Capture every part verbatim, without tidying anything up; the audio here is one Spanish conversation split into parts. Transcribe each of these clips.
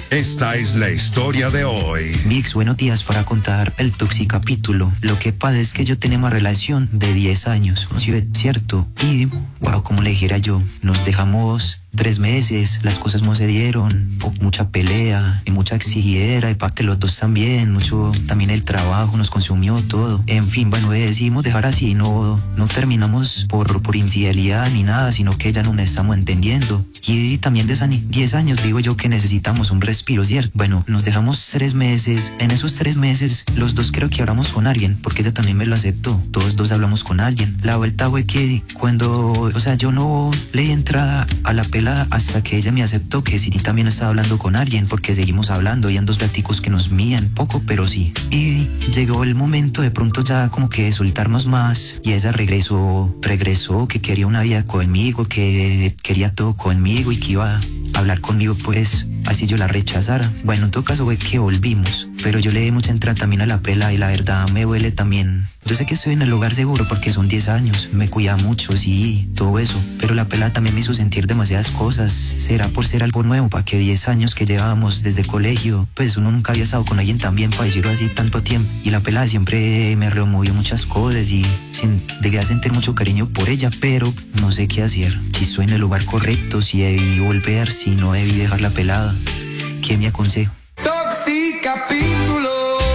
Esta es la historia de hoy. Mix, buenos días, para contar el toxicapítulo. Lo que pasa es que yo tenemos relación de diez años, ¿sí es cierto? Y, wow, como le dijera yo, nos dejamos tres meses, las cosas no se dieron, mucha pelea y mucha exigidera, y parte los dos también, mucho, también el trabajo nos consumió todo. En fin, bueno, decidimos dejar así, no, no terminamos por, por infidelidad ni nada, sino que ya no nos estamos entendiendo. Y también de esos diez años digo yo que necesitamos un respiro, ¿cierto? Bueno, nos dejamos tres meses, en esos tres meses los dos creo que hablamos con alguien, porque ella también me lo aceptó, todos dos hablamos con alguien. La vuelta fue que cuando, o sea, yo no le di entrada a la pelea hasta que ella me aceptó que sí también estaba hablando con alguien, porque seguimos hablando y en dos platicos que nos mían, poco pero sí. Y llegó el momento de pronto ya como que soltarnos más, y ella regresó, regresó que quería una vida conmigo, que quería todo conmigo y que iba a hablar conmigo, pues así yo la rechazara. Bueno, en todo caso fue que volvimos, pero yo le di mucha entrada también a la pela y la verdad me duele también. Yo sé que estoy en el lugar seguro porque son diez años, me cuida mucho, sí, todo eso, pero la pela también me hizo sentir demasiadas cosas. Será por ser algo nuevo, para que diez años que llevábamos desde colegio, pues uno nunca había estado con alguien también, para decirlo así, tanto tiempo. Y la pela siempre me removió muchas cosas y sin, llegué a sentir mucho cariño por ella, pero no sé qué hacer. Si estoy en el lugar correcto, si debí volver, si no debí dejar la pelada. ¿Qué me aconsejo? Toxicapítulo.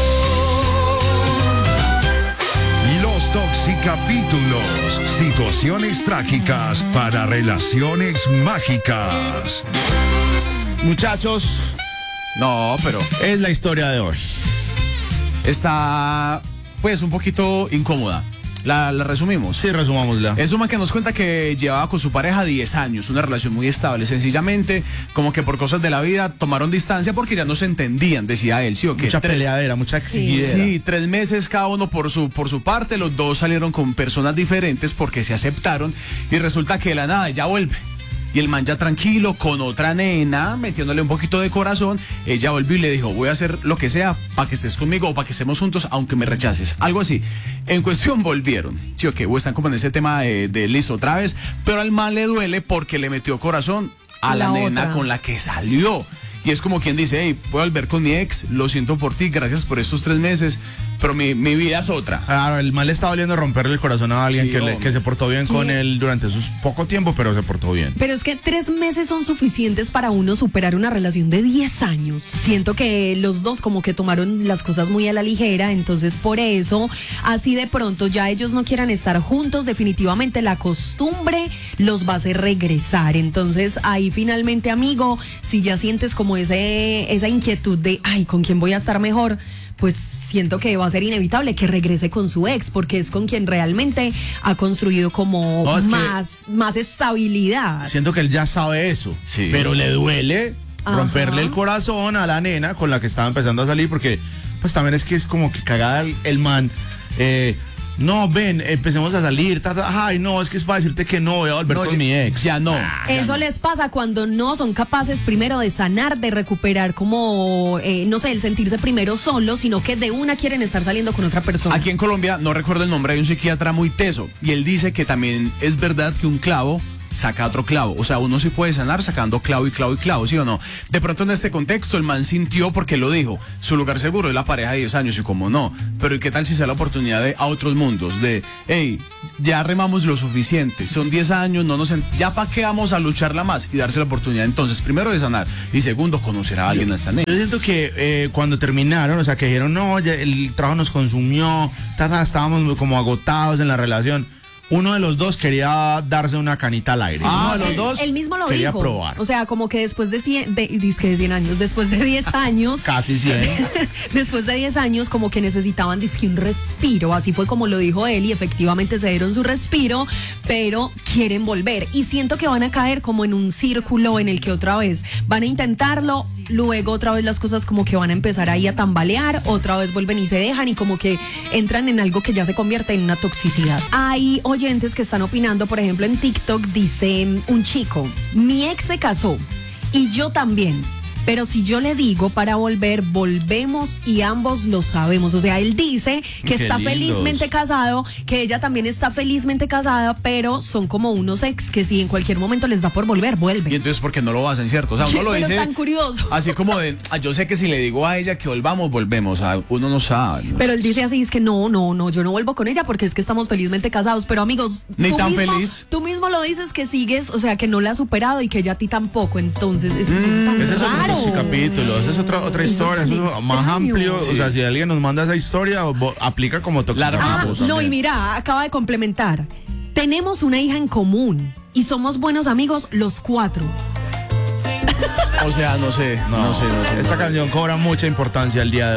Los toxicapítulos, situaciones trágicas para relaciones mágicas. Muchachos, No, pero es la historia de hoy. está, pues, un poquito incómoda. La, la resumimos. Sí, resumámosla. Es una que nos cuenta que llevaba con su pareja diez años, una relación muy estable. Sencillamente, como que por cosas de la vida tomaron distancia porque ya no se entendían, decía él, ¿sí o qué? Mucha Tres- peleadera, mucha exigidera. Sí, tres meses cada uno por su, por su parte. Los dos salieron con personas diferentes porque se aceptaron. Y resulta que de la nada ella vuelve. Y el man ya tranquilo, con otra nena, metiéndole un poquito de corazón, ella volvió y le dijo, voy a hacer lo que sea para que estés conmigo o para que estemos juntos, aunque me rechaces. Algo así. En cuestión volvieron. Sí, ok, o están como en ese tema de, de listo otra vez, pero al man le duele porque le metió corazón a la, La nena otra. con la que salió. Y es como quien dice, hey, voy a volver con mi ex, lo siento por ti, gracias por estos tres meses, pero mi, mi vida es otra. Claro, el mal le está doliendo romperle el corazón a alguien Sí, que, le- hombre. que se portó bien con ¿Qué? él durante sus poco tiempo, pero se portó bien. Pero es que tres meses son suficientes para uno superar una relación de diez años. Siento que los dos como que tomaron las cosas muy a la ligera, entonces por eso, así de pronto ya ellos no quieran estar juntos, definitivamente la costumbre los va a hacer regresar. Entonces ahí finalmente, amigo, si ya sientes como ese, esa inquietud de, ay, ¿con quién voy a estar mejor? Pues siento que va a ser inevitable que regrese con su ex, porque es con quien realmente ha construido como No, es que- más, más estabilidad. Siento que él ya sabe eso, Sí. pero le duele Ajá. romperle el corazón a la nena con la que estaba empezando a salir, porque pues también es que es como que cagada el, el man. eh, no, ven, empecemos a salir. Ta, ta, ay, no, es que es para decirte que no voy a volver No, con ya- mi ex. Ya no. Eso les pasa cuando no son capaces primero de sanar, de recuperar como, eh, no sé, el sentirse primero solo, sino que de una quieren estar saliendo con otra persona. Aquí en Colombia, no recuerdo el nombre, hay un psiquiatra muy teso y él dice que también es verdad que un clavo saca otro clavo. O sea, uno se puede sanar sacando clavo y clavo y clavo, ¿sí o no? De pronto en este contexto el man sintió, porque lo dijo, su lugar seguro es la pareja de diez años y como no. Pero ¿y qué tal si se da la oportunidad de a otros mundos? De, hey, ya remamos lo suficiente, son diez años, no nos en- ya para qué vamos a lucharla más y darse la oportunidad entonces, primero de sanar y segundo, conocer a alguien a esta nena. Yo siento que eh, cuando terminaron, o sea, que dijeron, no, ya el trabajo nos consumió, ta, ta, estábamos como agotados en la relación. Uno de los dos quería darse una canita al aire. Ah, Uno de los él, dos él mismo lo quería dijo. probar. O sea, como que después de cien, de, dizque de cien años, después de diez años, Casi cien. después de diez años, como que necesitaban dizque un respiro. Así fue como lo dijo él y efectivamente se dieron su respiro, pero quieren volver. Y siento que van a caer como en un círculo en el que otra vez van a intentarlo, luego otra vez las cosas como que van a empezar ahí a tambalear, otra vez vuelven y se dejan y como que entran en algo que ya se convierte en una toxicidad. Hay oyentes que están opinando, por ejemplo en TikTok dice un chico, mi ex se casó y yo también. pero si yo le digo para volver, volvemos y ambos lo sabemos. O sea, él dice que Qué está lindos. felizmente casado, que ella también está felizmente casada, pero son como unos ex que si en cualquier momento les da por volver, Y vuelven. entonces, ¿por qué no lo hacen, cierto? O sea, uno lo Pero dice tan curioso. así como de, ah, yo sé que si le digo a ella que volvamos, volvemos. O sea, uno no sabe. ¿no? Pero él dice así, es que no, no, no, yo no vuelvo con ella porque es que estamos felizmente casados. Pero amigos, Ni tú tan mismo, feliz. tú mismo lo dices que sigues, o sea, que no la has superado y que ella a ti tampoco. Entonces, es, es tan Ese es otro raro. capítulo, esa es otra, otra Es historia, eso tan es más extraño. amplio. Sí. O sea, si alguien nos manda esa historia, o bo- aplica como Ah, Largamos toxicapítulo. no, y mira, acaba de complementar. Tenemos una hija en común y somos buenos amigos los cuatro. O sea, no sé, no, sé, no sé. Esta canción cobra mucha importancia el día de